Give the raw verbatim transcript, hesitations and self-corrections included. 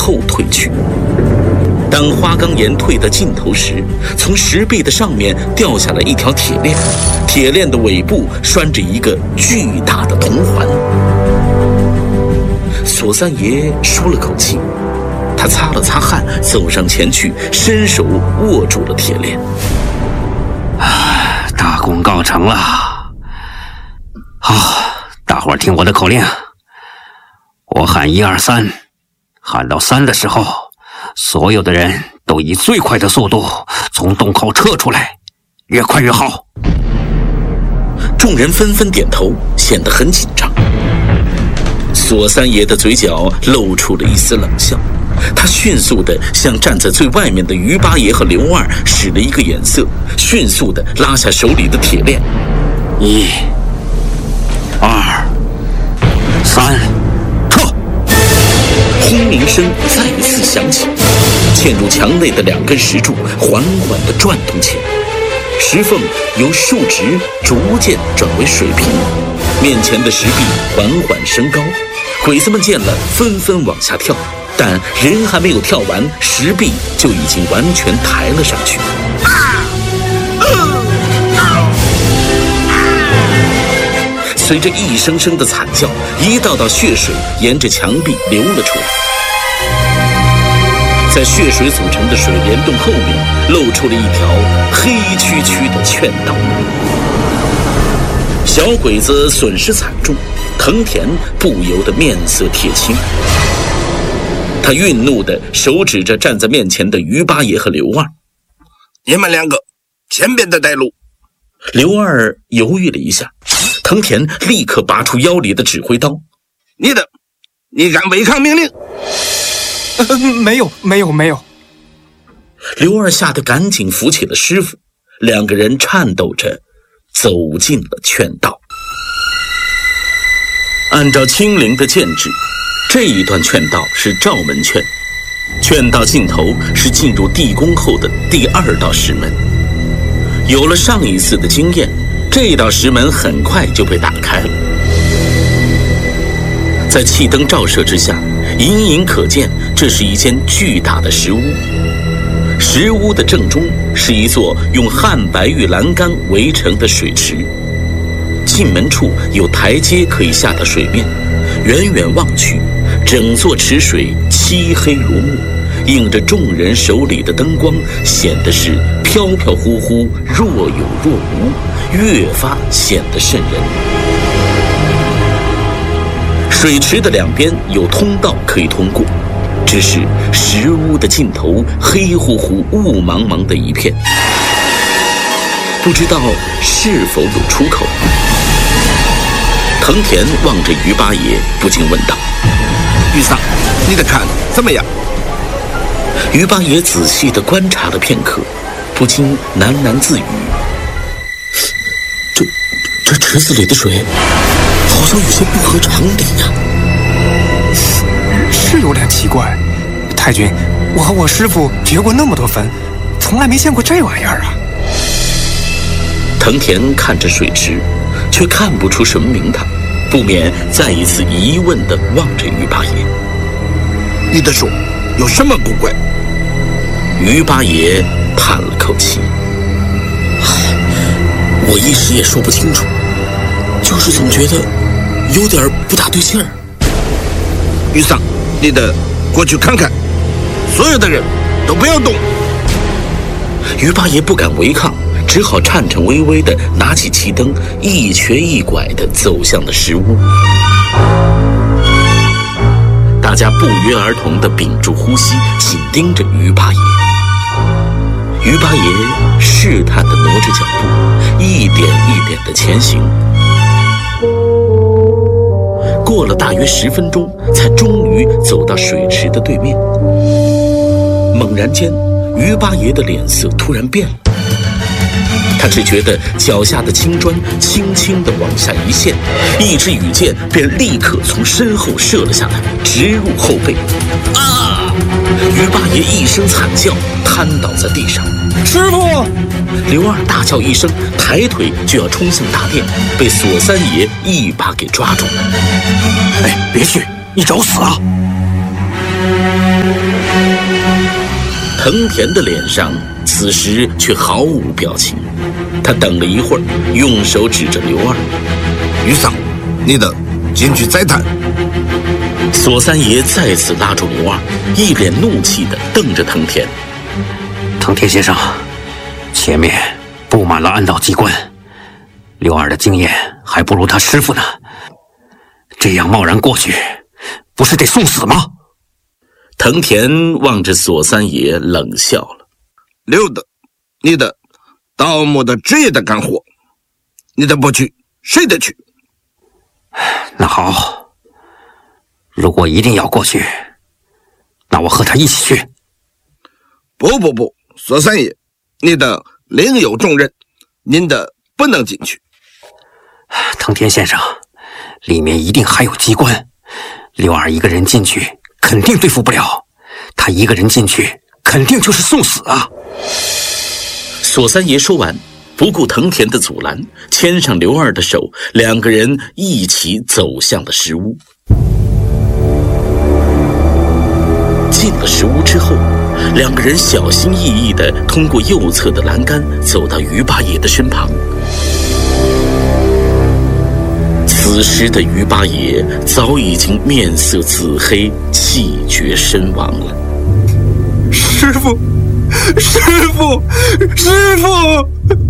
后退去。当花岗岩退到尽头时，从石壁的上面掉下来一条铁链，铁链的尾部拴着一个巨大的铜环。索三爷舒了口气，他擦了擦汗，走上前去，伸手握住了铁链。 啊，大功告成了！好，大伙儿听我的口令，我喊一二三，喊到三的时候，所有的人都以最快的速度从洞口撤出来，越快越好。 众人纷纷点头，显得很紧张。索三爷的嘴角露出了一丝冷笑，他迅速地向站在最外面的于八爷和刘二使了一个眼色，迅速地拉下手里的铁链。 一、二、三，撤！ 轰鸣声再一次响起，嵌入墙内的两根石柱缓缓地转动起来，石缝由竖直逐渐转为水平，面前的石壁缓缓升高。鬼子们见了，纷纷往下跳，但人还没有跳完，石壁就已经完全抬了上去。随着一声声的惨叫，一道道血水沿着墙壁流了出来。在血水组成的水帘洞后面，露出了一条黑黢黢的券道。小鬼子损失惨重，藤田不由得面色铁青。他愠怒地手指着站在面前的于八爷和刘二：“ 你们两个，前边的带路。” 刘二犹豫了一下，藤田立刻拔出腰里的指挥刀：“ 你的，你敢违抗命令？”“ 呃、没有，没有，没有。” 刘二吓得赶紧扶起了师傅，两个人颤抖着走进了券道。按照清陵的建制，这一段券道是照门券，券道尽头是进入地宫后的第二道石门。有了上一次的经验，这道石门很快就被打开了。在气灯照射之下，隐隐可见这是一间巨大的石屋。石屋的正中是一座用汉白玉栏杆围成的水池，进门处有台阶可以下到水面，远远望去，整座池水漆黑如墨，映着众人手里的灯光，显得是飘飘忽忽，若有若无，越发显得瘆人。水池的两边有通道可以通过，只是石屋的尽头黑乎乎、雾茫茫的一片，不知道是否有出口。藤田望着于八爷，不禁问道：“ 于桑，你的看怎么样？” 于八爷仔细地观察了片刻，不禁喃喃自语：“这这池子里的水好像有些不合常理呀、 啊。是有点奇怪。太君，我和我师父掘过那么多坟，从来没见过这玩意儿啊。” 藤田看着水池，却看不出什么名堂，不免再一次疑问地望着于八爷：“ 你的手有什么古怪？” 于八爷叹了口气：“我一时也说不清楚，就是总觉得有点不大对劲儿。”“ 于桑，你的过去看看，所有的人都不要动。” 于八爷不敢违抗，只好颤颤巍巍地拿起旗灯，一瘸一拐地走向了石屋。大家不约而同地屏住呼吸，紧盯着于八爷。于八爷试探地挪着脚步，一点一点地前行。过了大约十分钟，才终于走到水池的对面。猛然间，于八爷的脸色突然变了，他只觉得脚下的青砖轻轻地往下一陷，一支羽箭便立刻从身后射了下来，直入后背。啊！于八爷一声惨叫，瘫倒在地上。 师傅！ 刘二大叫一声，抬腿就要冲向大殿，被索三爷一把给抓住了。 哎，别去，你找死啊！ 藤田的脸上此时却毫无表情，他等了一会儿，用手指着刘二：“ 于桑，你的进去再谈。” 索三爷再次拉住刘二，一脸怒气地瞪着藤田：“ 藤田先生，前面布满了暗道机关，刘二的经验还不如他师傅呢，这样贸然过去，不是得送死吗？” 藤田望着索三爷冷笑了：“ 刘的，你的盗墓的职业的干活，你的不去，谁得去？” 那好，如果一定要过去，那我和他一起去。 不不不，索三爷，你的另有重任，您的不能进去。 藤田先生，里面一定还有机关，刘二一个人进去肯定对付不了，他一个人进去肯定就是送死啊！ 索三爷说完，不顾藤田的阻拦，牵上刘二的手，两个人一起走向了石屋。进了石屋之后，两个人小心翼翼地通过右侧的栏杆走到于八爷的身旁。此时的于八爷早已经面色紫黑，气绝身亡了。 师父，师父，师父！